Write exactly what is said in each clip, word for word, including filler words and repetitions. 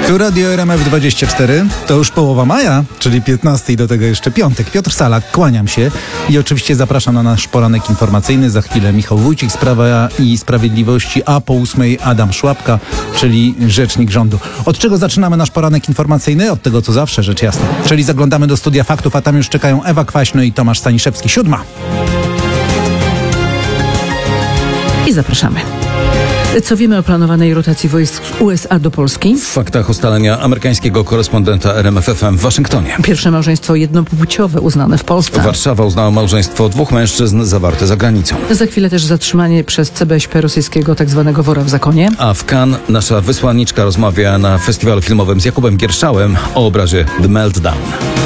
Tu Radio R M F dwadzieścia cztery, to już połowa maja, czyli piętnasty i do tego jeszcze piątek. Piotr Salak, kłaniam się i oczywiście zapraszam na nasz poranek informacyjny. Za chwilę Michał Wójcik z Prawa i Sprawiedliwości, a po ósmej Adam Szłapka, czyli rzecznik rządu. Od czego zaczynamy nasz poranek informacyjny? Od tego, co zawsze, rzecz jasna. Czyli zaglądamy do studia faktów, a tam już czekają Ewa Kwaśno i Tomasz Staniszewski. Siódma. I zapraszamy. Co wiemy o planowanej rotacji wojsk z U S A do Polski? W faktach ustalenia amerykańskiego korespondenta R M F F M w Waszyngtonie. Pierwsze małżeństwo jednopłciowe uznane w Polsce. Warszawa uznała małżeństwo dwóch mężczyzn zawarte za granicą. Za chwilę też zatrzymanie przez C B S P rosyjskiego tzw. wora w zakonie. A w Cannes nasza wysłanniczka rozmawia na festiwalu filmowym z Jakubem Gierszałem o obrazie The Meltdown.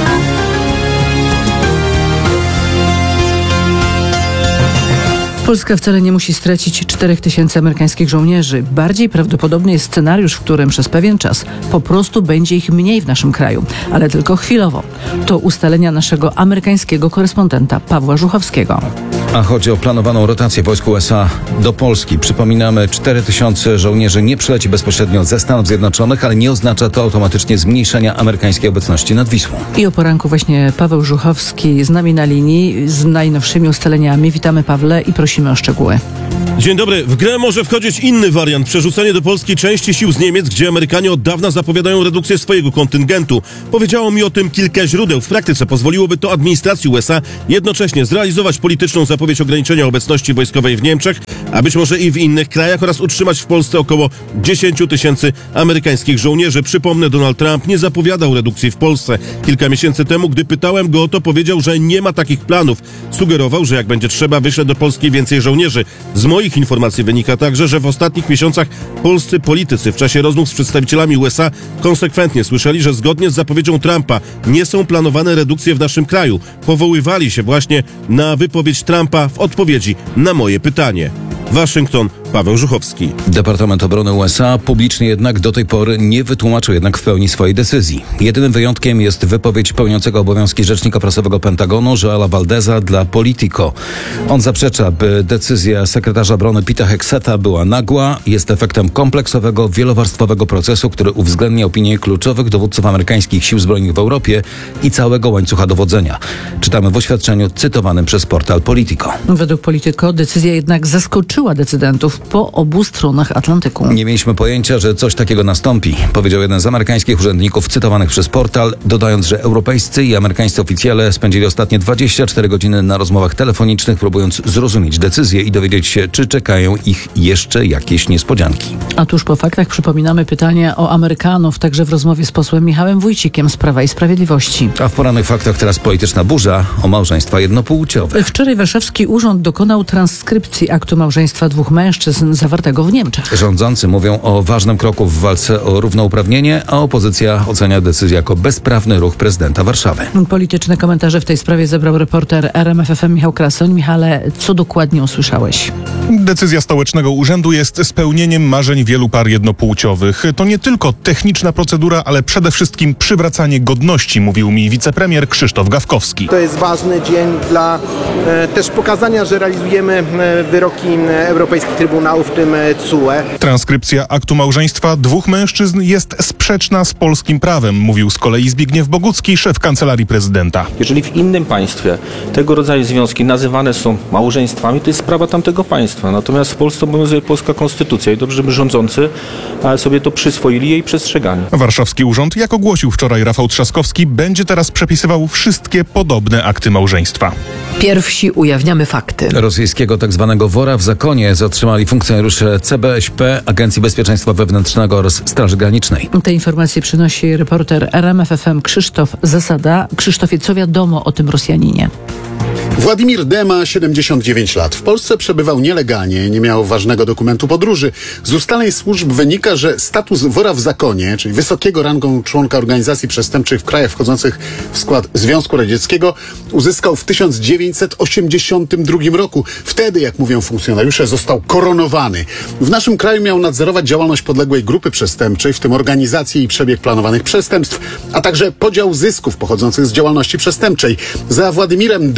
Polska wcale nie musi stracić czterech tysięcy amerykańskich żołnierzy. Bardziej prawdopodobny jest scenariusz, w którym przez pewien czas po prostu będzie ich mniej w naszym kraju, ale tylko chwilowo. To ustalenia naszego amerykańskiego korespondenta Pawła Żuchowskiego. A chodzi o planowaną rotację wojsk U S A do Polski. Przypominamy, cztery tysiące żołnierzy nie przyleci bezpośrednio ze Stanów Zjednoczonych, ale nie oznacza to automatycznie zmniejszenia amerykańskiej obecności nad Wisłą. I o poranku właśnie Paweł Żuchowski z nami na linii z najnowszymi ustaleniami. Witamy, Pawle, i prosimy o szczegóły. Dzień dobry. W grę może wchodzić inny wariant. Przerzucenie do Polski części sił z Niemiec, gdzie Amerykanie od dawna zapowiadają redukcję swojego kontyngentu. Powiedziało mi o tym kilka źródeł. W praktyce pozwoliłoby to administracji U S A jednocześnie zrealizować polityczną zapowiedź ograniczenia obecności wojskowej w Niemczech, a być może i w innych krajach, oraz utrzymać w Polsce około dziesięć tysięcy amerykańskich żołnierzy. Przypomnę, Donald Trump nie zapowiadał redukcji w Polsce. Kilka miesięcy temu, gdy pytałem go o to, powiedział, że nie ma takich planów. Sugerował, że jak będzie trzeba, wyśle do Polski więcej żołnierzy. Z moich informacji wynika także, że w ostatnich miesiącach polscy politycy w czasie rozmów z przedstawicielami U S A konsekwentnie słyszeli, że zgodnie z zapowiedzią Trumpa nie są planowane redukcje w naszym kraju. Powoływali się właśnie na wypowiedź Trumpa w odpowiedzi na moje pytanie. Waszyngton, Paweł Żuchowski. Departament Obrony U S A publicznie jednak do tej pory nie wytłumaczył jednak w pełni swojej decyzji. Jedynym wyjątkiem jest wypowiedź pełniącego obowiązki rzecznika prasowego Pentagonu Joela Valdeza dla Politico. On zaprzecza, by decyzja sekretarza obrony Pita Hegseta była nagła, jest efektem kompleksowego, wielowarstwowego procesu, który uwzględnia opinię kluczowych dowódców amerykańskich sił zbrojnych w Europie i całego łańcucha dowodzenia. Czytamy w oświadczeniu cytowanym przez portal Politico. Według Politico decyzja jednak zaskoczyła decydentów po obu stronach Atlantyku. Nie mieliśmy pojęcia, że coś takiego nastąpi, powiedział jeden z amerykańskich urzędników cytowanych przez portal, dodając, że europejscy i amerykańscy oficjele spędzili ostatnie dwadzieścia cztery godziny na rozmowach telefonicznych, próbując zrozumieć decyzję i dowiedzieć się, czy czekają ich jeszcze jakieś niespodzianki. A tuż po faktach przypominamy pytanie o Amerykanów, także w rozmowie z posłem Michałem Wójcikiem z Prawa i Sprawiedliwości. A w porannych faktach teraz polityczna burza o małżeństwa jednopłciowe. Wczoraj warszawski urząd dokonał transkrypcji aktu małżeństwa dwóch mężczyzn zawartego w Niemczech. Rządzący mówią o ważnym kroku w walce o równouprawnienie, a opozycja ocenia decyzję jako bezprawny ruch prezydenta Warszawy. Polityczne komentarze w tej sprawie zebrał reporter R M F F M Michał Krasoń. Michale, co dokładnie usłyszałeś? Decyzja stołecznego urzędu jest spełnieniem marzeń wielu par jednopłciowych. To nie tylko techniczna procedura, ale przede wszystkim przywracanie godności, mówił mi wicepremier Krzysztof Gawkowski. To jest ważny dzień dla e, też pokazania, że realizujemy e, wyroki Europejskich Trybunałów, w tym C U E. Transkrypcja aktu małżeństwa dwóch mężczyzn jest sprzeczna z polskim prawem, mówił z kolei Zbigniew Bogucki, szef Kancelarii Prezydenta. Jeżeli w innym państwie tego rodzaju związki nazywane są małżeństwami, to jest sprawa tamtego państwa. Natomiast w Polsce obowiązuje polska konstytucja i dobrze, żeby rządzący sobie to przyswoili i jej przestrzegali. Warszawski Urząd, jak ogłosił wczoraj Rafał Trzaskowski, będzie teraz przepisywał wszystkie podobne akty małżeństwa. Pierwsi ujawniamy fakty. Rosyjskiego tak zwanego wora w zakonie zatrzymali funkcjonariusze C B S P, Agencji Bezpieczeństwa Wewnętrznego oraz Straży Granicznej. Te informacje przynosi reporter R M F F M Krzysztof Zasada. Krzysztofie, co wiadomo o tym Rosjaninie? Władimir D. ma siedemdziesiąt dziewięć lat. W Polsce przebywał nielegalnie, nie miał ważnego dokumentu podróży. Z ustaleń służb wynika, że status wora w zakonie, czyli wysokiego rangą członka organizacji przestępczych w krajach wchodzących w skład Związku Radzieckiego, uzyskał w tysiąc dziewięćset osiemdziesiątym drugim roku. Wtedy, jak mówią funkcjonariusze, został koronowany. W naszym kraju miał nadzorować działalność podległej grupy przestępczej, w tym organizację i przebieg planowanych przestępstw, a także podział zysków pochodzących z działalności przestępczej. Za Władimirem D. inter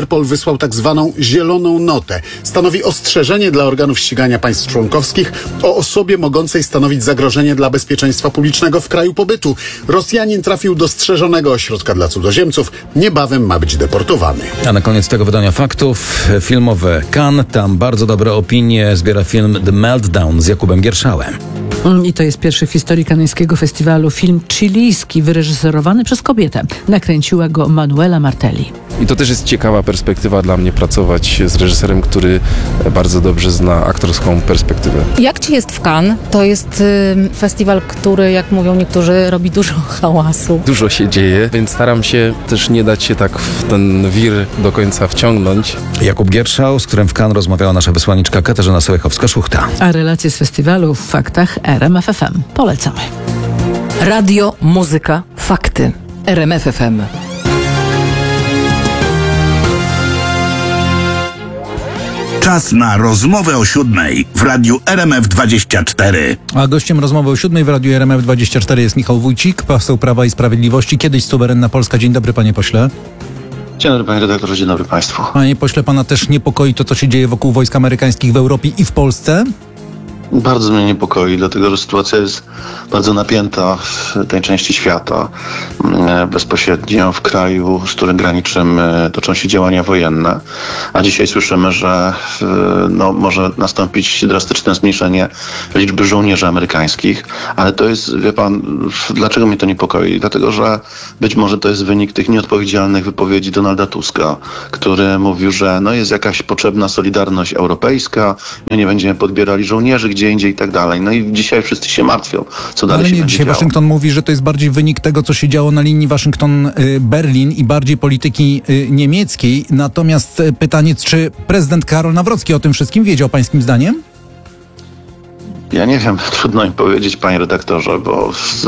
Interpol wysłał tak zwaną zieloną notę. Stanowi ostrzeżenie dla organów ścigania państw członkowskich o osobie mogącej stanowić zagrożenie dla bezpieczeństwa publicznego w kraju pobytu. Rosjanin trafił do strzeżonego ośrodka dla cudzoziemców. Niebawem ma być deportowany. A na koniec tego wydania faktów filmowe Cannes. Tam bardzo dobre opinie zbiera film The Meltdown z Jakubem Gierszałem. I to jest pierwszy w historii kanańskiego festiwalu film chilijski, wyreżyserowany przez kobietę. Nakręciła go Manuela Martelli. I to też jest ciekawa perspektywa dla mnie, pracować z reżyserem, który bardzo dobrze zna aktorską perspektywę. Jak ci jest w Cannes? To jest y, festiwal, który, jak mówią niektórzy, robi dużo hałasu. Dużo się dzieje, więc staram się też nie dać się tak w ten wir do końca wciągnąć. Jakub Gierszał, z którym w Cannes rozmawiała nasza wysłanniczka Katarzyna Sołechowska-Szuchta. A relacje z festiwalu w faktach R M F F M. Polecamy. Radio, muzyka, fakty. R M F F M. Czas na rozmowę o siódmej w Radiu R M F dwadzieścia cztery. A gościem rozmowy o siódmej w Radiu R M F dwadzieścia cztery jest Michał Wójcik, poseł Prawa i Sprawiedliwości, kiedyś suwerenna Polska. Dzień dobry, panie pośle. Dzień dobry, panie redaktorze, dzień dobry państwu. Panie pośle, pana też niepokoi to, co się dzieje wokół wojsk amerykańskich w Europie i w Polsce? Bardzo mnie niepokoi, dlatego że sytuacja jest bardzo napięta w tej części świata. Bezpośrednio w kraju, z którym graniczymy, toczą się działania wojenne, a dzisiaj słyszymy, że no, może nastąpić drastyczne zmniejszenie liczby żołnierzy amerykańskich, ale to jest, wie pan, dlaczego mnie to niepokoi? Dlatego, że być może to jest wynik tych nieodpowiedzialnych wypowiedzi Donalda Tuska, który mówił, że no, jest jakaś potrzebna solidarność europejska, my nie będziemy podbierali żołnierzy gdzie indziej i tak dalej. No i dzisiaj wszyscy się martwią, co dalej Ale się nie, będzie dzisiaj działo. Waszyngton mówi, że to jest bardziej wynik tego, co się działo na linii Waszyngton-Berlin i bardziej polityki niemieckiej. Natomiast pytanie, czy prezydent Karol Nawrocki o tym wszystkim wiedział, pańskim zdaniem? Ja nie wiem, trudno mi powiedzieć, panie redaktorze, bo z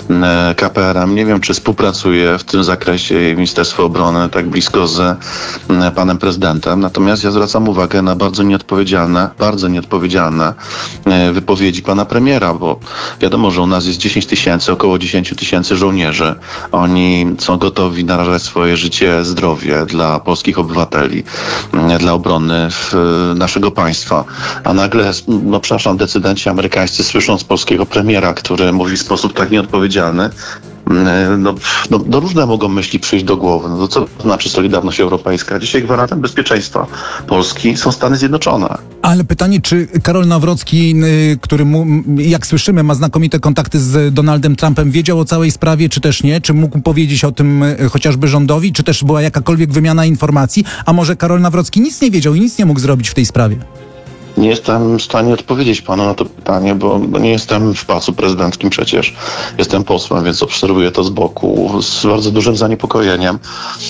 K P R M nie wiem, czy współpracuje w tym zakresie Ministerstwo Obrony tak blisko z panem prezydentem. Natomiast ja zwracam uwagę na bardzo nieodpowiedzialne, bardzo nieodpowiedzialne wypowiedzi pana premiera, bo wiadomo, że u nas jest dziesięć tysięcy, około dziesięć tysięcy żołnierzy. Oni są gotowi narażać swoje życie, zdrowie dla polskich obywateli, dla obrony naszego państwa. A nagle, no przepraszam, decydenci amerykańscy słyszą z polskiego premiera, który mówi w sposób tak nieodpowiedzialny, no, no, no różne mogą myśli przyjść do głowy. No to co to znaczy solidarność europejska? Dzisiaj gwarantem bezpieczeństwa Polski są Stany Zjednoczone. Ale pytanie, czy Karol Nawrocki, który mu, jak słyszymy, ma znakomite kontakty z Donaldem Trumpem, wiedział o całej sprawie, czy też nie? Czy mógł powiedzieć o tym chociażby rządowi? Czy też była jakakolwiek wymiana informacji? A może Karol Nawrocki nic nie wiedział i nic nie mógł zrobić w tej sprawie? Nie jestem w stanie odpowiedzieć panu na to pytanie, bo nie jestem w pałacu prezydenckim przecież. Jestem posłem, więc obserwuję to z boku z bardzo dużym zaniepokojeniem,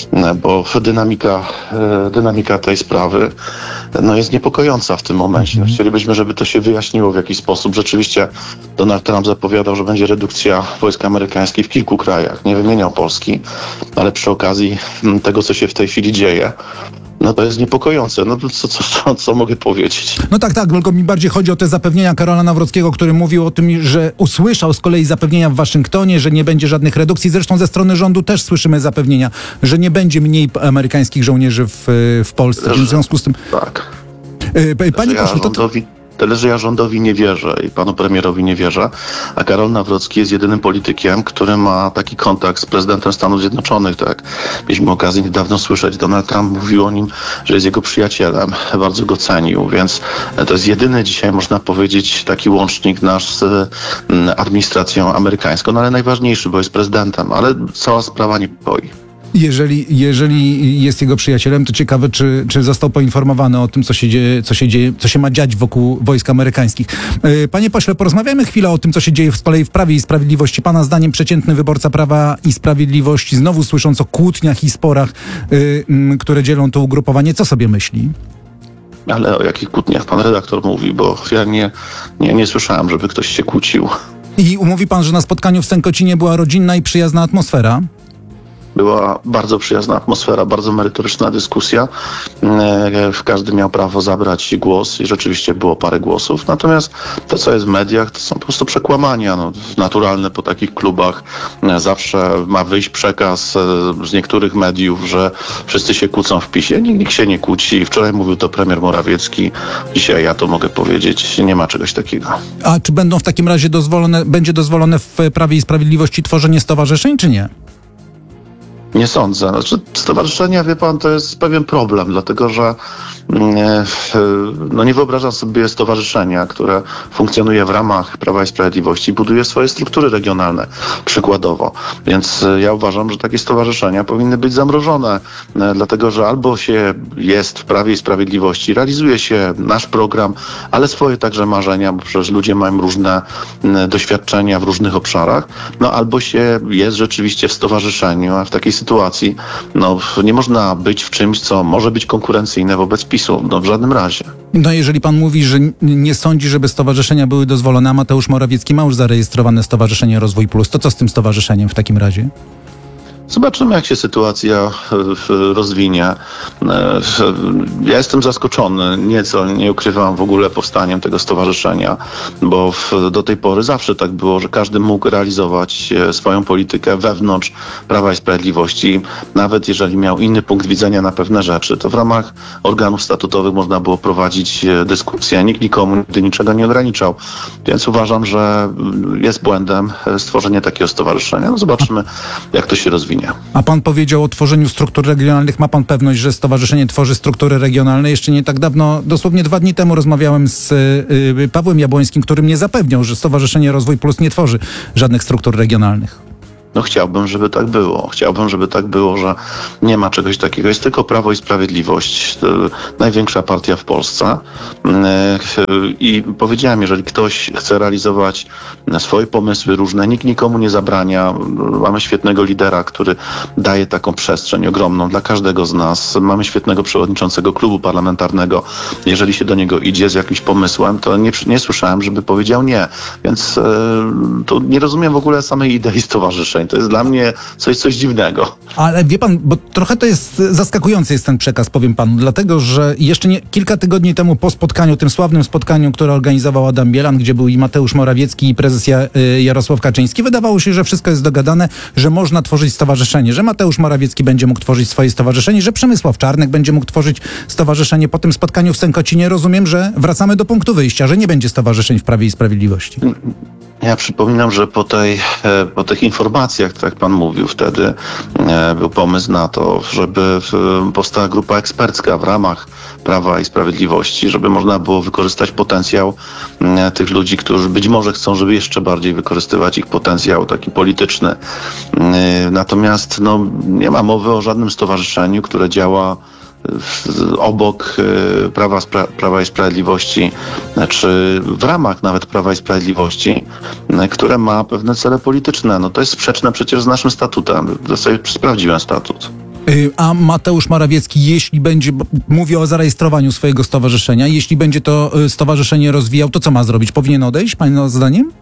bo dynamika, dynamika tej sprawy no, jest niepokojąca w tym momencie. No, chcielibyśmy, żeby to się wyjaśniło w jakiś sposób. Rzeczywiście Donald Trump zapowiadał, że będzie redukcja wojsk amerykańskich w kilku krajach. Nie wymieniał Polski, ale przy okazji tego, co się w tej chwili dzieje, no to jest niepokojące. No to co, co, co, co mogę powiedzieć? No tak, tak, tylko mi bardziej chodzi o te zapewnienia Karola Nawrockiego, który mówił o tym, że usłyszał z kolei zapewnienia w Waszyngtonie, że nie będzie żadnych redukcji. Zresztą ze strony rządu też słyszymy zapewnienia, że nie będzie mniej amerykańskich żołnierzy w, w Polsce. W związku z tym... Tak. Yy, Panie ja pośle, to... rządowi... Tyle, że ja rządowi nie wierzę i panu premierowi nie wierzę, a Karol Nawrocki jest jedynym politykiem, który ma taki kontakt z prezydentem Stanów Zjednoczonych, tak. Mieliśmy okazję niedawno słyszeć, Donald Trump mówił o nim, że jest jego przyjacielem, bardzo go cenił, więc to jest jedyny dzisiaj, można powiedzieć, taki łącznik nasz z administracją amerykańską, no ale najważniejszy, bo jest prezydentem, ale cała sprawa niepokoi. Jeżeli, jeżeli jest jego przyjacielem, to ciekawe, czy, czy został poinformowany o tym, co się dzieje, co się dzieje, co się ma dziać wokół wojsk amerykańskich. Panie pośle, porozmawiajmy chwilę o tym, co się dzieje z kolei w Prawie i Sprawiedliwości. Pana zdaniem przeciętny wyborca Prawa i Sprawiedliwości, znowu słysząc o kłótniach i sporach, yy, które dzielą to ugrupowanie, co sobie myśli? Ale o jakich kłótniach pan redaktor mówi, bo ja nie, nie, nie słyszałem, żeby ktoś się kłócił. I mówi pan, że na spotkaniu w Sękocinie była rodzinna i przyjazna atmosfera? Była bardzo przyjazna atmosfera, bardzo merytoryczna dyskusja. Każdy miał prawo zabrać głos i rzeczywiście było parę głosów. Natomiast to, co jest w mediach, to są po prostu przekłamania. No, naturalne po takich klubach zawsze ma wyjść przekaz z niektórych mediów, że wszyscy się kłócą w PiSie. Nikt się nie kłóci. Wczoraj mówił to premier Morawiecki. Dzisiaj ja to mogę powiedzieć. Nie ma czegoś takiego. A czy będą w takim razie dozwolone, będzie dozwolone w Prawie i Sprawiedliwości tworzenie stowarzyszeń, czy nie? Nie sądzę. Znaczy, stowarzyszenia, wie pan, to jest pewien problem, dlatego że nie, no nie wyobrażam sobie stowarzyszenia, które funkcjonuje w ramach Prawa i Sprawiedliwości, buduje swoje struktury regionalne, przykładowo. Więc ja uważam, że takie stowarzyszenia powinny być zamrożone, dlatego że albo się jest w Prawie i Sprawiedliwości, realizuje się nasz program, ale swoje także marzenia, bo przecież ludzie mają różne doświadczenia w różnych obszarach, no albo się jest rzeczywiście w stowarzyszeniu, a w takiej sytuacji no, nie można być w czymś, co może być konkurencyjne wobec PiSu. No w żadnym razie. No jeżeli pan mówi, że nie sądzi, żeby stowarzyszenia były dozwolone, a Mateusz Morawiecki ma już zarejestrowane Stowarzyszenie Rozwój Plus, to co z tym stowarzyszeniem w takim razie? Zobaczymy, jak się sytuacja rozwinie. Ja jestem zaskoczony nieco, nie ukrywam w ogóle powstaniem tego stowarzyszenia, bo w, do tej pory zawsze tak było, że każdy mógł realizować swoją politykę wewnątrz Prawa i Sprawiedliwości. Nawet jeżeli miał inny punkt widzenia na pewne rzeczy, to w ramach organów statutowych można było prowadzić dyskusję. Nikt nikomu nigdy niczego nie ograniczał. Więc uważam, że jest błędem stworzenie takiego stowarzyszenia. No zobaczymy, jak to się rozwinie. A pan powiedział o tworzeniu struktur regionalnych. Ma pan pewność, że stowarzyszenie tworzy struktury regionalne? Jeszcze nie tak dawno, dosłownie dwa dni temu rozmawiałem z y, Pawłem Jabłońskim, który mnie zapewniał, że Stowarzyszenie Rozwój Plus nie tworzy żadnych struktur regionalnych. No chciałbym, żeby tak było. Chciałbym, żeby tak było, że nie ma czegoś takiego. Jest tylko Prawo i Sprawiedliwość, największa partia w Polsce. I powiedziałem, jeżeli ktoś chce realizować swoje pomysły różne, nikt nikomu nie zabrania. Mamy świetnego lidera, który daje taką przestrzeń ogromną dla każdego z nas. Mamy świetnego przewodniczącego klubu parlamentarnego. Jeżeli się do niego idzie z jakimś pomysłem, to nie, nie słyszałem, żeby powiedział nie. Więc to nie rozumiem w ogóle samej idei stowarzyszeń. To jest dla mnie coś, coś dziwnego. Ale wie pan, bo trochę to jest zaskakujący jest ten przekaz, powiem panu, dlatego, że jeszcze nie, kilka tygodni temu po spotkaniu, tym sławnym spotkaniu, które organizował Adam Bielan, gdzie był i Mateusz Morawiecki i prezes ja, y, Jarosław Kaczyński, wydawało się, że wszystko jest dogadane, że można tworzyć stowarzyszenie, że Mateusz Morawiecki będzie mógł tworzyć swoje stowarzyszenie, że Przemysław Czarnek będzie mógł tworzyć stowarzyszenie. Po tym spotkaniu w Sękocinie rozumiem, że wracamy do punktu wyjścia, że nie będzie stowarzyszeń w Prawie i Sprawiedliwości. Ja przypominam, że po, tej, po tych informacjach, tak jak pan mówił wtedy, był pomysł na to, żeby powstała grupa ekspercka w ramach Prawa i Sprawiedliwości, żeby można było wykorzystać potencjał tych ludzi, którzy być może chcą, żeby jeszcze bardziej wykorzystywać ich potencjał taki polityczny. Natomiast no, nie ma mowy o żadnym stowarzyszeniu, które działa obok Prawa, Spra- Prawa i Sprawiedliwości, czy w ramach nawet Prawa i Sprawiedliwości, które ma pewne cele polityczne. No to jest sprzeczne przecież z naszym statutem. To sobie sprawdziłem statut. A Mateusz Morawiecki, jeśli będzie, mówię o zarejestrowaniu swojego stowarzyszenia, jeśli będzie to stowarzyszenie rozwijał, to co ma zrobić? Powinien odejść, pana zdaniem?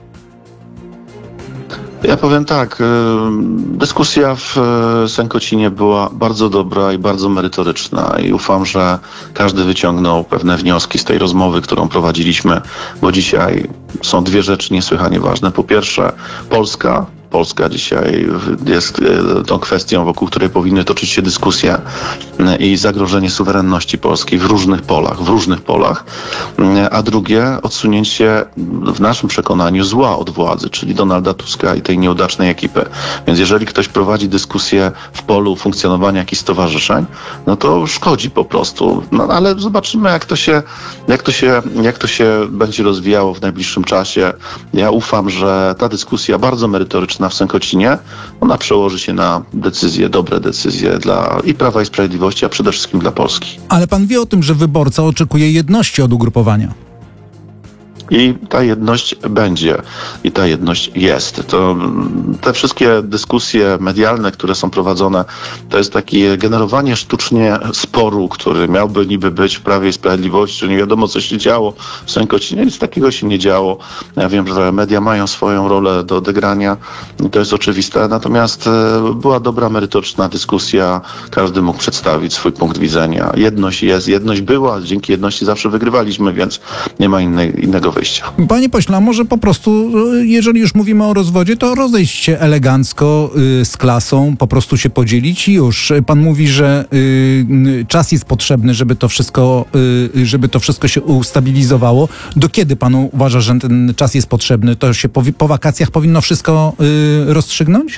Ja powiem tak, dyskusja w Sękocinie była bardzo dobra i bardzo merytoryczna i ufam, że każdy wyciągnął pewne wnioski z tej rozmowy, którą prowadziliśmy, bo dzisiaj są dwie rzeczy niesłychanie ważne. Po pierwsze, Polska. Polska dzisiaj jest tą kwestią, wokół której powinny toczyć się dyskusje i zagrożenie suwerenności Polski w różnych polach, w różnych polach. A drugie, odsunięcie w naszym przekonaniu zła od władzy, czyli Donalda Tuska i tej nieudacznej ekipy. Więc jeżeli ktoś prowadzi dyskusję w polu funkcjonowania jakichś stowarzyszeń, no to szkodzi po prostu. No ale zobaczymy, jak to się, jak to się, jak to się będzie rozwijało w najbliższym czasie. Ja ufam, że ta dyskusja bardzo merytoryczna w Sękocinie, ona przełoży się na decyzje, dobre decyzje dla i Prawa i Sprawiedliwości, a przede wszystkim dla Polski. Ale pan wie o tym, że wyborca oczekuje jedności od ugrupowania? I ta jedność będzie. I ta jedność jest. To te wszystkie dyskusje medialne, które są prowadzone, to jest takie generowanie sztucznie sporu, który miałby niby być w Prawie i Sprawiedliwości. Nie wiadomo, co się działo w Sękocinie. Nic takiego się nie działo. Ja wiem, że media mają swoją rolę do odegrania. To jest oczywiste. Natomiast była dobra, merytoryczna dyskusja. Każdy mógł przedstawić swój punkt widzenia. Jedność jest. Jedność była. Dzięki jedności zawsze wygrywaliśmy, więc nie ma innej, innego wyjścia. Panie pośle, a może po prostu, jeżeli już mówimy o rozwodzie, to rozejść się elegancko, y, z klasą, po prostu się podzielić i już. Pan mówi, że y, czas jest potrzebny, żeby to wszystko, y, żeby to wszystko się ustabilizowało. Do kiedy pan uważa, że ten czas jest potrzebny? To się po, po wakacjach powinno wszystko y, rozstrzygnąć?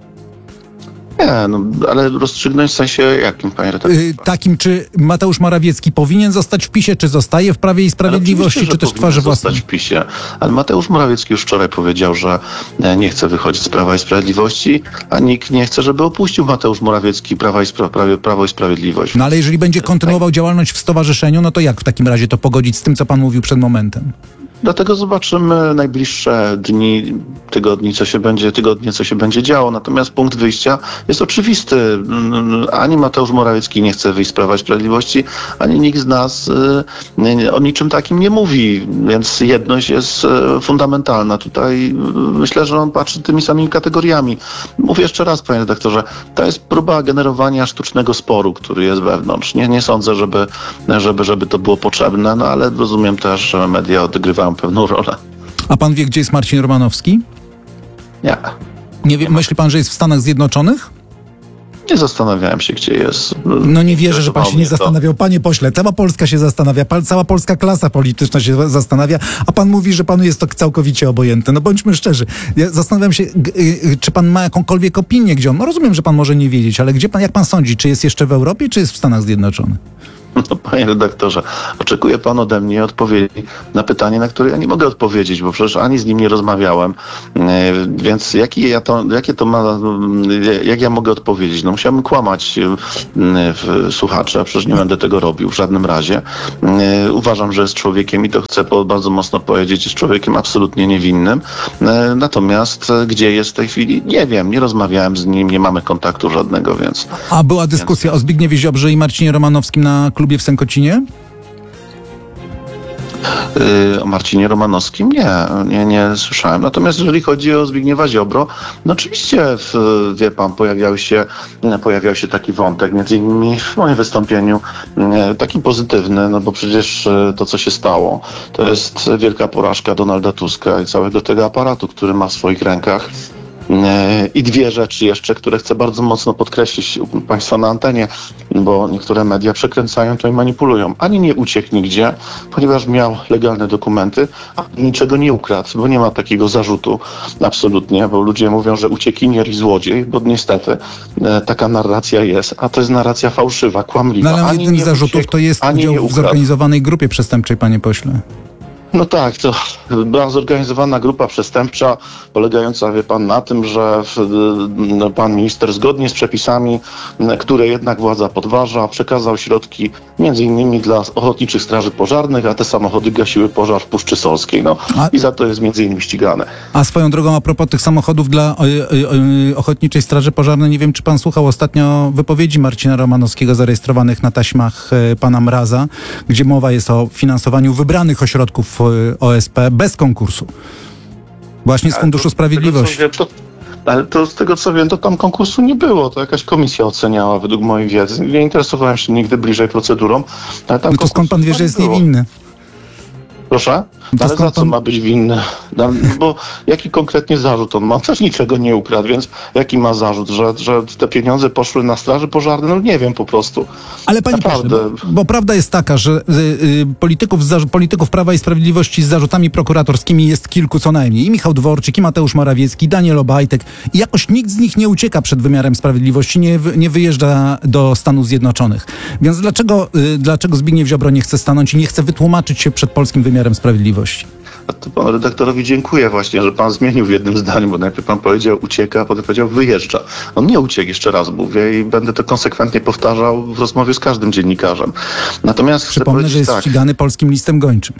Nie, no, ale rozstrzygnąć w sensie jakim, panie redaktorze? Y, takim, czy Mateusz Morawiecki powinien zostać w PiSie, czy zostaje w Prawie i Sprawiedliwości, czy też twarzy własnej? Zostać w PiSie. Ale Mateusz Morawiecki już wczoraj powiedział, że nie chce wychodzić z Prawa i Sprawiedliwości, a nikt nie chce, żeby opuścił Mateusz Morawiecki Prawa i Spra- Prawie, Prawo i Sprawiedliwość. No ale jeżeli będzie kontynuował działalność w stowarzyszeniu, no to jak w takim razie to pogodzić z tym, co pan mówił przed momentem? Dlatego zobaczymy najbliższe dni, tygodni, co się będzie, tygodnie, co się będzie działo. Natomiast punkt wyjścia jest oczywisty. Ani Mateusz Morawiecki nie chce wyjść z Prawa i Sprawiedliwości, ani nikt z nas y, o niczym takim nie mówi. Więc jedność jest y, fundamentalna. Tutaj y, myślę, że on patrzy tymi samymi kategoriami. Mówię jeszcze raz, panie redaktorze, to jest próba generowania sztucznego sporu, który jest wewnątrz. Nie, nie sądzę, żeby, żeby, żeby to było potrzebne, no ale rozumiem też, że media odgrywają pewną rolę. A pan wie, gdzie jest Marcin Romanowski? Nie. Nie wie, myśli pan, że jest w Stanach Zjednoczonych? Nie zastanawiałem się, gdzie jest. No nie wierzę, że pan się nie zastanawiał. Panie pośle, cała Polska się zastanawia, cała polska klasa polityczna się zastanawia, a pan mówi, że panu jest to całkowicie obojętne. No bądźmy szczerzy. Ja zastanawiam się, czy pan ma jakąkolwiek opinię, gdzie on... No rozumiem, że pan może nie wiedzieć, ale gdzie pan, jak pan sądzi, czy jest jeszcze w Europie, czy jest w Stanach Zjednoczonych? No, panie redaktorze, oczekuje pan ode mnie odpowiedzi na pytanie, na które ja nie mogę odpowiedzieć, bo przecież ani z nim nie rozmawiałem, więc jaki ja to, jakie to ma, jak ja mogę odpowiedzieć? No musiałbym kłamać w słuchacze, przecież nie będę tego robił w żadnym razie. Uważam, że jest człowiekiem i to chcę bardzo mocno powiedzieć, jest człowiekiem absolutnie niewinnym. Natomiast gdzie jest w tej chwili? Nie wiem, nie rozmawiałem z nim, nie mamy kontaktu żadnego, więc... A była dyskusja więc... o Zbigniewie Ziobrze i Marcinie Romanowskim na klubie w Sękocinie? Yy, o Marcinie Romanowskim nie, nie, nie słyszałem. Natomiast jeżeli chodzi o Zbigniewa Ziobro, no oczywiście, w, wie pan, pojawiał się, pojawiał się taki wątek, między innymi w moim wystąpieniu, yy, taki pozytywny, no bo przecież yy, to, co się stało, to jest wielka porażka Donalda Tuska i całego tego aparatu, który ma w swoich rękach. I dwie rzeczy jeszcze, które chcę bardzo mocno podkreślić u państwa na antenie, bo niektóre media przekręcają to i manipulują. Ani nie uciekł nigdzie, ponieważ miał legalne dokumenty, a niczego nie ukradł, bo nie ma takiego zarzutu absolutnie, bo ludzie mówią, że uciekinier i złodziej, bo niestety e, taka narracja jest, a to jest narracja fałszywa, kłamliwa. No ale ani jeden nie z zarzutów uciekł, to jest udział w zorganizowanej grupie przestępczej, panie pośle. No tak, to była zorganizowana grupa przestępcza polegająca, wie pan, na tym, że no, pan minister zgodnie z przepisami, które jednak władza podważa, przekazał środki między innymi dla ochotniczych straży pożarnych, a te samochody gasiły pożar w Puszczy Solskiej. No a, i za to jest między innymi ścigane. A swoją drogą, a propos tych samochodów dla o, o, o, Ochotniczej Straży Pożarnej, nie wiem, czy pan słuchał ostatnio wypowiedzi Marcina Romanowskiego zarejestrowanych na taśmach e, pana Mraza, gdzie mowa jest o finansowaniu wybranych ośrodków O S P bez konkursu. Właśnie z Funduszu Sprawiedliwości. Ale to z tego co wiem, to tam konkursu nie było. To jakaś komisja oceniała według mojej wiedzy. Nie interesowałem się nigdy bliżej procedurą. Ale tam no to skąd pan wie, że jest było. niewinny? Proszę? To ale za co pan... ma być winny? No, bo jaki konkretnie zarzut on ma? On też niczego nie ukradł, więc jaki ma zarzut? Że, że te pieniądze poszły na straży pożarne? No nie wiem po prostu. Ale panie pośle, bo, bo prawda jest taka, że y, y, polityków, z, polityków Prawa i Sprawiedliwości z zarzutami prokuratorskimi jest kilku co najmniej. I Michał Dworczyk, i Mateusz Morawiecki, i Daniel Obajtek. I jakoś nikt z nich nie ucieka przed wymiarem sprawiedliwości, nie, nie wyjeżdża do Stanów Zjednoczonych. Więc dlaczego, y, dlaczego Zbigniew Ziobro nie chce stanąć i nie chce wytłumaczyć się przed polskim wymiarem sprawiedliwości? A to panu redaktorowi dziękuję właśnie, że pan zmienił w jednym zdaniu, bo najpierw pan powiedział ucieka, a potem powiedział wyjeżdża. On nie uciekł, jeszcze raz mówię, i będę to konsekwentnie powtarzał w rozmowie z każdym dziennikarzem. Natomiast przypomnę, chcę że jest tak, ścigany polskim listem gończym.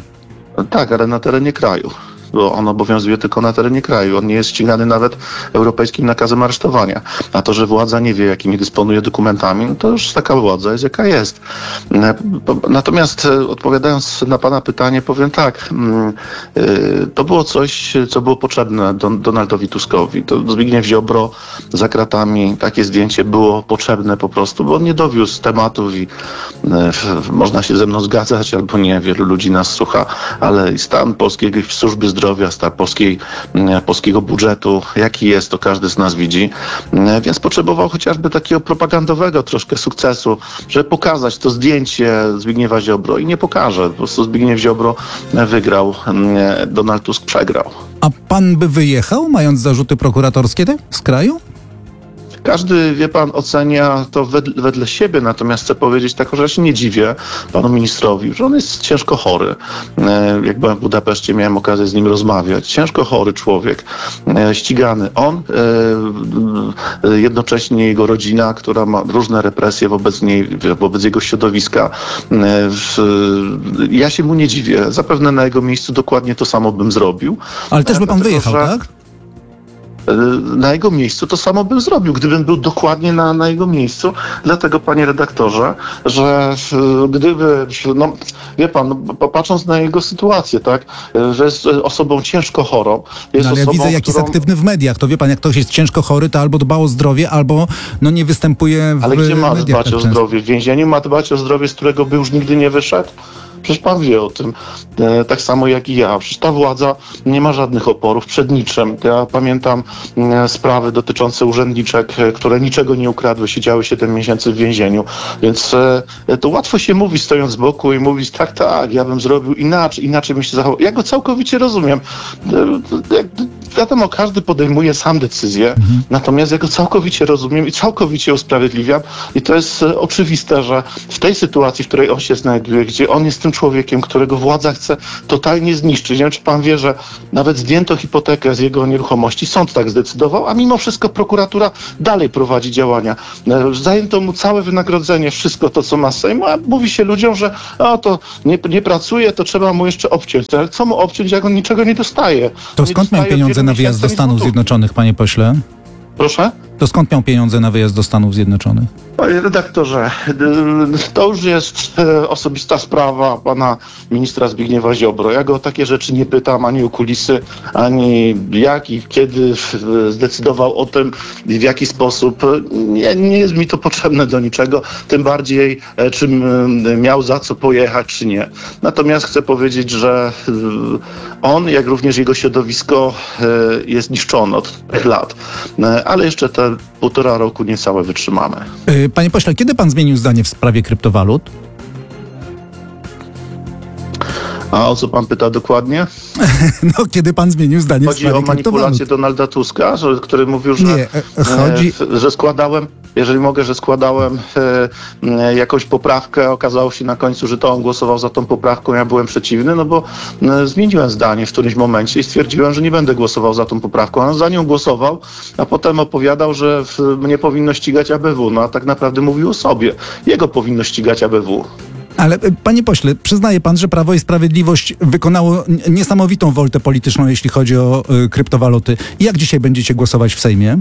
Tak, ale na terenie kraju. Bo on obowiązuje tylko na terenie kraju. On nie jest ścigany nawet europejskim nakazem aresztowania. A to, że władza nie wie, jakimi dysponuje dokumentami, no to już taka władza jest, jaka jest. Natomiast odpowiadając na pana pytanie, powiem tak. To było coś, co było potrzebne Don- Donaldowi Tuskowi. To Zbigniew Ziobro za kratami, takie zdjęcie było potrzebne po prostu, bo on nie dowiózł tematów i można się ze mną zgadzać albo nie. Wielu ludzi nas słucha, ale stan polskiej służby zdrowia zdrowia, stan polskiej, polskiego budżetu, jaki jest, to każdy z nas widzi. Więc potrzebował chociażby takiego propagandowego troszkę sukcesu, żeby pokazać to zdjęcie Zbigniewa Ziobro i nie pokaże. Po prostu Zbigniew Ziobro wygrał, Donald Tusk przegrał. A pan by wyjechał, mając zarzuty prokuratorskie te, z kraju? Każdy, wie pan, ocenia to wedle, wedle siebie, natomiast chcę powiedzieć taką, że ja się nie dziwię panu ministrowi, że on jest ciężko chory. Jak byłem w Budapeszcie, miałem okazję z nim rozmawiać. Ciężko chory człowiek, ścigany. On, jednocześnie jego rodzina, która ma różne represje wobec niej, wobec jego środowiska. Ja się mu nie dziwię. Zapewne na jego miejscu dokładnie to samo bym zrobił. Ale też by pan Dlatego, wyjechał, że... tak? Na jego miejscu to samo bym zrobił, gdybym był dokładnie na, na jego miejscu. Dlatego, panie redaktorze, że gdyby, no wie pan, no, patrząc na jego sytuację, tak, że jest osobą ciężko chorą. Jest No, ale osobą, ja widzę, jak którą... jest aktywny w mediach. To wie pan, jak ktoś jest ciężko chory, to albo dba o zdrowie, albo no nie występuje w Ale gdzie ma mediach dbać tak o często. zdrowie? W więzieniu ma dbać o zdrowie, z którego by już nigdy nie wyszedł? Przecież pan wie o tym, e, tak samo jak i ja. Przecież ta władza nie ma żadnych oporów przed niczym. Ja pamiętam e, sprawy dotyczące urzędniczek, e, które niczego nie ukradły, siedziały siedem miesięcy w więzieniu. Więc e, to łatwo się mówi, stojąc z boku i mówić, tak, tak, ja bym zrobił inaczej, inaczej bym się zachował. Ja go całkowicie rozumiem. E, e, wiadomo, każdy podejmuje sam decyzję, mhm. natomiast ja go całkowicie rozumiem i całkowicie usprawiedliwiam. I to jest e, oczywiste, że w tej sytuacji, w której on się znajduje, gdzie on jest tym człowiekiem, którego władza chce totalnie zniszczyć. Nie wiem, czy pan wie, że nawet zdjęto hipotekę z jego nieruchomości. Sąd tak zdecydował, a mimo wszystko prokuratura dalej prowadzi działania. Zajęto mu całe wynagrodzenie, wszystko to, co ma Sejm, a mówi się ludziom, że o, to nie, nie pracuje, to trzeba mu jeszcze obciąć. Ale co mu obciąć, jak on niczego nie dostaje? To nie skąd miał pieniądze na wyjazd do Stanów Zjednoczonych, panie pośle? Proszę? To skąd miał pieniądze na wyjazd do Stanów Zjednoczonych? Panie redaktorze, to już jest osobista sprawa pana ministra Zbigniewa Ziobro. Ja go o takie rzeczy nie pytam, ani o kulisy, ani jak i kiedy zdecydował o tym i w jaki sposób. Nie, nie jest mi to potrzebne do niczego, tym bardziej czym miał za co pojechać, czy nie. Natomiast chcę powiedzieć, że on, jak również jego środowisko jest niszczone od tych lat. Ale jeszcze te półtora roku niecałe wytrzymamy. Panie pośle, kiedy pan zmienił zdanie w sprawie kryptowalut? A o co pan pyta dokładnie? No, kiedy pan zmienił zdanie Chodzi w sprawie o manipulację Donalda Tuska, że, który mówił, że, Nie, chodzi... e, że składałem, jeżeli mogę, że składałem e, e, jakąś poprawkę. Okazało się na końcu, że to on głosował za tą poprawką, ja byłem przeciwny, no bo e, zmieniłem zdanie w którymś momencie i stwierdziłem, że nie będę głosował za tą poprawką. On za nią głosował, a potem opowiadał, że w, mnie powinno ścigać A B W. No a tak naprawdę mówił o sobie. Jego powinno ścigać A B W. Ale panie pośle, przyznaje pan, że Prawo i Sprawiedliwość wykonało niesamowitą woltę polityczną, jeśli chodzi o y, kryptowaluty. Jak dzisiaj będziecie głosować w Sejmie?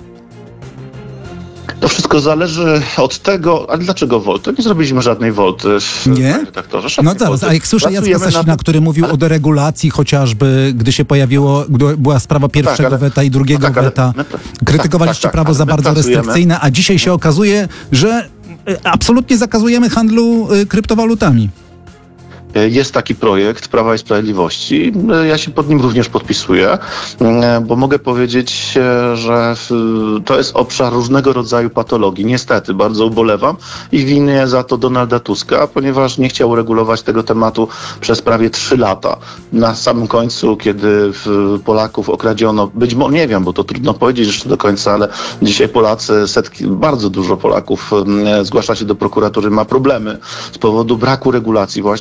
To wszystko zależy od tego, ale dlaczego wolty? Nie zrobiliśmy żadnej wolty. Nie? No zaraz, a jak słyszę Jacka Sasina, na... który mówił ale... o deregulacji chociażby, gdy się pojawiło, gdy była sprawa pierwszego tak, ale... weta i drugiego no tak, ale... weta, krytykowaliście tak, tak, prawo za bardzo pracujemy. restrykcyjne, a dzisiaj się okazuje, że absolutnie zakazujemy handlu y, kryptowalutami. Jest taki projekt Prawa i Sprawiedliwości. Ja się pod nim również podpisuję, bo mogę powiedzieć, że to jest obszar różnego rodzaju patologii. Niestety, bardzo ubolewam i winię za to Donalda Tuska, ponieważ nie chciał regulować tego tematu przez prawie trzy lata. Na samym końcu, kiedy Polaków okradziono, być może, nie wiem, bo to trudno powiedzieć jeszcze do końca, ale dzisiaj Polacy, setki, bardzo dużo Polaków zgłasza się do prokuratury, ma problemy z powodu braku regulacji właśnie, to nagle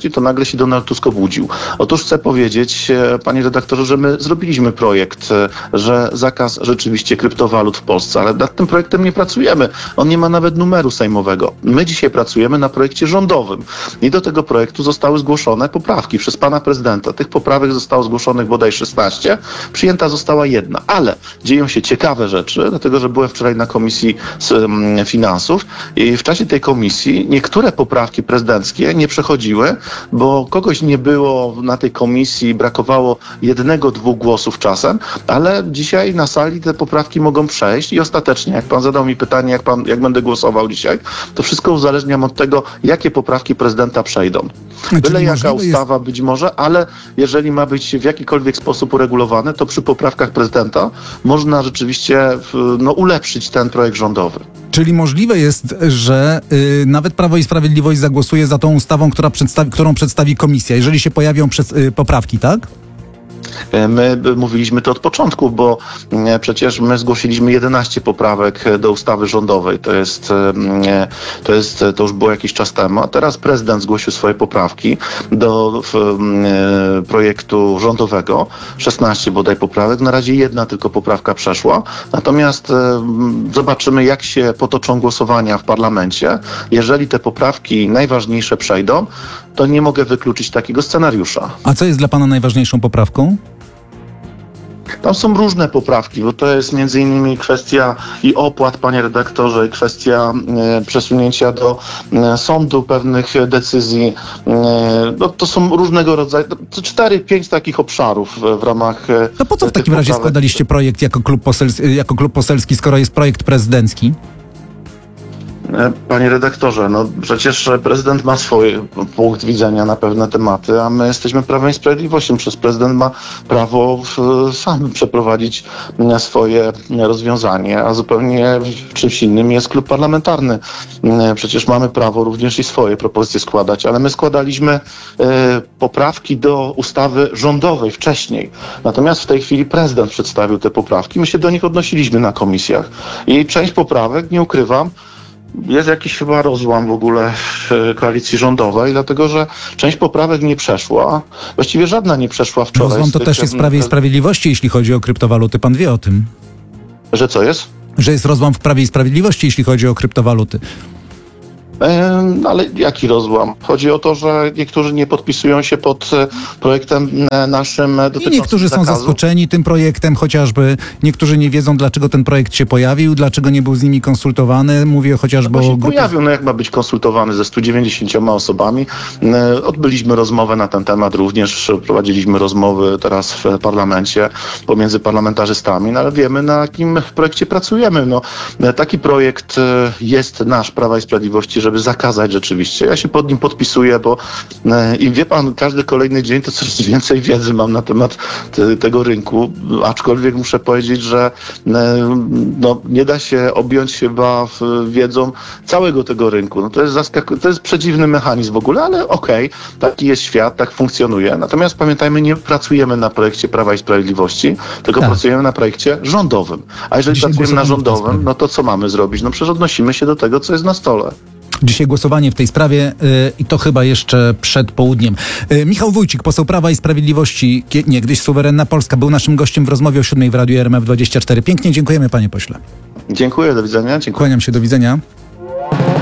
nagle się Donald Tusk obudził. Otóż chcę powiedzieć, e, panie redaktorze, że my zrobiliśmy projekt, e, że zakaz rzeczywiście kryptowalut w Polsce, ale nad tym projektem nie pracujemy. On nie ma nawet numeru sejmowego. My dzisiaj pracujemy na projekcie rządowym i do tego projektu zostały zgłoszone poprawki przez pana prezydenta. Tych poprawek zostało zgłoszonych bodaj szesnaście, przyjęta została jedna, ale dzieją się ciekawe rzeczy, dlatego że byłem wczoraj na Komisji um, Finansów i w czasie tej komisji niektóre poprawki prezydenckie nie przechodziły, bo kogoś nie było na tej komisji, brakowało jednego, dwóch głosów czasem, ale dzisiaj na sali te poprawki mogą przejść i ostatecznie, jak pan zadał mi pytanie, jak, pan, jak będę głosował dzisiaj, to wszystko uzależniam od tego, jakie poprawki prezydenta przejdą. Byle jaka ustawa jest... być może, ale jeżeli ma być w jakikolwiek sposób uregulowane, to przy poprawkach prezydenta można rzeczywiście no, ulepszyć ten projekt rządowy. Czyli możliwe jest, że y, nawet Prawo i Sprawiedliwość zagłosuje za tą ustawą, która przedstawi, którą przedstawi komisja, jeżeli się pojawią przez, y, poprawki, tak? My mówiliśmy to od początku, bo przecież my zgłosiliśmy jedenaście poprawek do ustawy rządowej. To jest, to jest, to już było jakiś czas temu, a teraz prezydent zgłosił swoje poprawki do projektu rządowego. szesnaście bodaj poprawek. Na razie jedna tylko poprawka przeszła. Natomiast zobaczymy, jak się potoczą głosowania w parlamencie. Jeżeli te poprawki najważniejsze przejdą, to nie mogę wykluczyć takiego scenariusza. A co jest dla pana najważniejszą poprawką? Tam są różne poprawki, bo to jest między innymi kwestia i opłat, panie redaktorze, i kwestia e, przesunięcia do e, sądu pewnych decyzji. E, no, to są różnego rodzaju, to cztery, pięć takich obszarów w, w ramach e, To po co w takim razie poprawek składaliście projekt jako klub, poselski, jako klub poselski, skoro jest projekt prezydencki? Panie redaktorze, no przecież prezydent ma swój punkt widzenia na pewne tematy, a my jesteśmy Prawem i Sprawiedliwością. Przecież prezydent ma prawo w, sam przeprowadzić swoje rozwiązanie, a zupełnie czymś innym jest klub parlamentarny. Przecież mamy prawo również i swoje propozycje składać, ale my składaliśmy e, poprawki do ustawy rządowej wcześniej. Natomiast w tej chwili prezydent przedstawił te poprawki. My się do nich odnosiliśmy na komisjach. I część poprawek, nie ukrywam, jest jakiś chyba rozłam w ogóle w koalicji rządowej, dlatego że część poprawek nie przeszła. Właściwie żadna nie przeszła wczoraj. Rozłam to też jest w Prawie i Sprawiedliwości, jeśli chodzi o kryptowaluty. Pan wie o tym. Że co jest? Że jest rozłam w Prawie i Sprawiedliwości, jeśli chodzi o kryptowaluty. Ale jaki rozłam? Chodzi o to, że niektórzy nie podpisują się pod projektem naszym dotyczącym I niektórzy zakazu. są zaskoczeni tym projektem, chociażby niektórzy nie wiedzą, dlaczego ten projekt się pojawił, dlaczego nie był z nimi konsultowany. Mówię chociażby No o się grupie... pojawił, no jak ma być konsultowany ze stu dziewięćdziesięcioma osobami. Odbyliśmy rozmowę na ten temat również, prowadziliśmy rozmowy teraz w parlamencie pomiędzy parlamentarzystami, no ale wiemy, na jakim projekcie pracujemy. No, taki projekt jest nasz, Prawa i Sprawiedliwości, żeby zakazać rzeczywiście. Ja się pod nim podpisuję, bo e, i wie pan, każdy kolejny dzień to coraz więcej wiedzy mam na temat te, tego rynku, aczkolwiek muszę powiedzieć, że e, no, nie da się objąć chyba w, wiedzą całego tego rynku. No, to jest zaskaku- to jest przedziwny mechanizm w ogóle, ale okej, okay, taki jest świat, tak funkcjonuje. Natomiast pamiętajmy, nie pracujemy na projekcie Prawa i Sprawiedliwości, tylko tak. pracujemy na projekcie rządowym. A jeżeli Dzisiaj pracujemy na rządowym, no to co mamy zrobić? No przecież odnosimy się do tego, co jest na stole. Dzisiaj głosowanie w tej sprawie yy, i to chyba jeszcze przed południem. Yy, Michał Wójcik, poseł Prawa i Sprawiedliwości, niegdyś suwerenna Polska, był naszym gościem w rozmowie o siódmej w Radiu R M F dwadzieścia cztery. Pięknie dziękujemy, panie pośle. Dziękuję, do widzenia. Dziękuję. Kłaniam się, do widzenia.